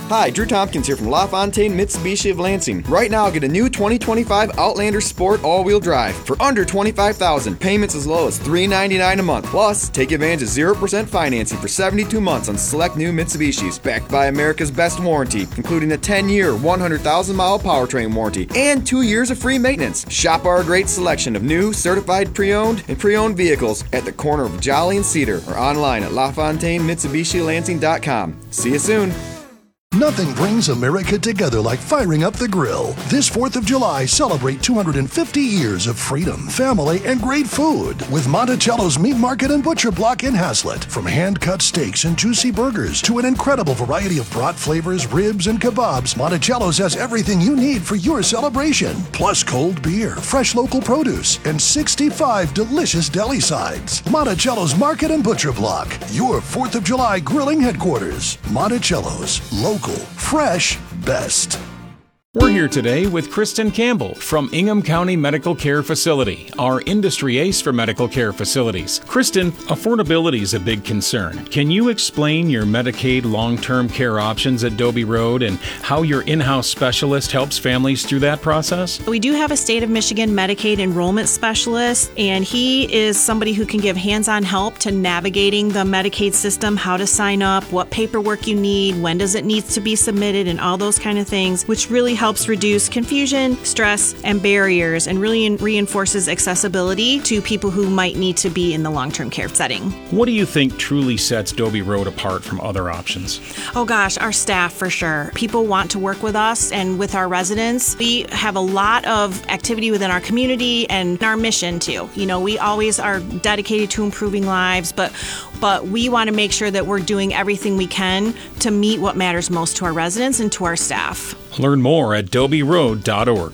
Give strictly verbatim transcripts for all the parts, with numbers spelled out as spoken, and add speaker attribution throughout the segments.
Speaker 1: Hi, Drew Tompkins here from LaFontaine Mitsubishi of Lansing. Right now, get a new twenty twenty-five Outlander Sport all-wheel drive for under twenty-five thousand dollars. Payments as low as three hundred ninety-nine dollars a month. Plus, take advantage of zero percent financing for seventy-two months on select new Mitsubishis, backed by America's best warranty, including a ten-year, one hundred thousand mile powertrain warranty and two years of free maintenance. Shop our great selection of new, certified pre-owned and pre-owned vehicles at the corner of Jolly and Cedar or online at La Fontaine Mitsubishi Lansing dot com. See you soon.
Speaker 2: Nothing brings America together like firing up the grill. This fourth of July, celebrate two hundred fifty years of freedom, family, and great food with Monticello's Meat Market and Butcher Block in Hazlet. From hand-cut steaks and juicy burgers to an incredible variety of brat flavors, ribs, and kebabs, Monticello's has everything you need for your celebration. Plus cold beer, fresh local produce, and sixty-five delicious deli sides. Monticello's Market and Butcher Block, your fourth of July grilling headquarters. Monticello's, local. Fresh, best.
Speaker 3: We're here today with Kristen Campbell from Ingham County Medical Care Facility, our industry ace for medical care facilities. Kristen, affordability is a big concern. Can you explain your Medicaid long-term care options at Dobie Road and how your in-house specialist helps families through that process?
Speaker 4: We do have a State of Michigan Medicaid enrollment specialist, and he is somebody who can give hands-on help to navigating the Medicaid system, how to sign up, what paperwork you need, when does it need to be submitted, and all those kind of things, which really helps reduce confusion, stress, and barriers, and really reinforces accessibility to people who might need to be in the long-term care setting.
Speaker 3: What do you think truly sets Dobie Road apart from other options?
Speaker 4: Oh gosh, our staff for sure. People want to work with us and with our residents. We have a lot of activity within our community and our mission too. You know, we always are dedicated to improving lives, but but we want to make sure that we're doing everything we can to meet what matters most to our residents and to our staff.
Speaker 3: Learn more at dobie road dot org.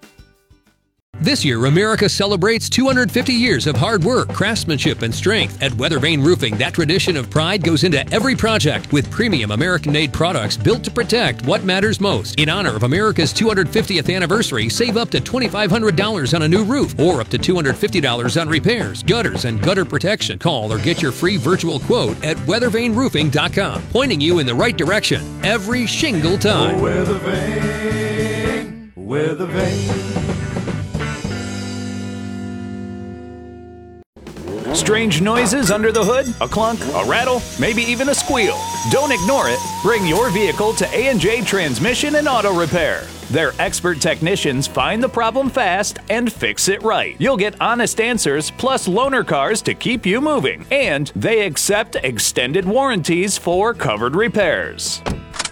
Speaker 5: This year, America celebrates two hundred fifty years of hard work, craftsmanship, and strength. At Weathervane Roofing, that tradition of pride goes into every project with premium American-made products built to protect what matters most. In honor of America's two hundred fiftieth anniversary, save up to twenty-five hundred dollars on a new roof or up to two hundred fifty dollars on repairs, gutters, and gutter protection. Call or get your free virtual quote at weathervane roofing dot com, pointing you in the right direction every shingle time.
Speaker 6: Oh, Weathervane, Weathervane.
Speaker 7: Strange noises under the hood? A clunk, a rattle, maybe even a squeal. Don't ignore it. Bring your vehicle to A and J Transmission and Auto Repair. Their expert technicians find the problem fast and fix it right. You'll get honest answers plus loaner cars to keep you moving. And they accept extended warranties for covered repairs.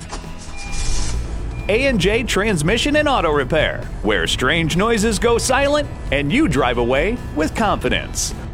Speaker 7: A and J Transmission and Auto Repair, where strange noises go silent and you drive away with confidence.